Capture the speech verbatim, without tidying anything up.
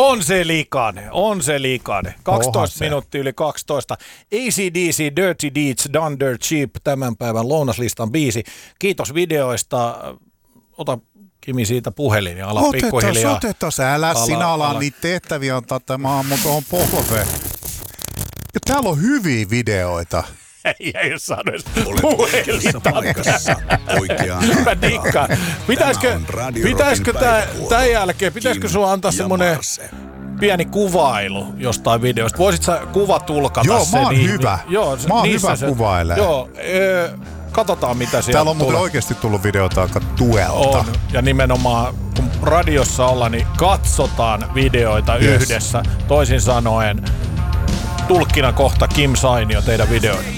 On se likainen, on se likainen. kaksitoista minuuttia yli kaksitoista. A C D C, Dirty Deeds, Done Dirt Cheap, tämän päivän lounaslistan biisi. Kiitos videoista. Ota Kimi siitä puhelin ja ala pikkuhiljaa. Otetaan, älä ala, sinä ala, ala niitä tehtäviä antaa tämä aamu tuohon polveen. Ja täällä on hyviä videoita. Ei, ei saanut edes puhelinta. Mä dikkaan. Pitäisikö, pitäisikö tämän jälkeen, pitäisikö sulla antaa semmonen pieni kuvailu jostain videosta? Voisit sä kuvatulkata joo, sen? Joo, mä oon niin, hyvä. Joo, mä oon hyvä se, kuvailemaan. Joo, e, katsotaan mitä sieltä täällä on muuten tulee. oikeasti tullut videota aika tuelta. On, ja nimenomaan kun radiossa ollaan, niin katsotaan videoita yes. yhdessä. Toisin sanoen, tulkkina kohta Kim Sainio teidän videoita.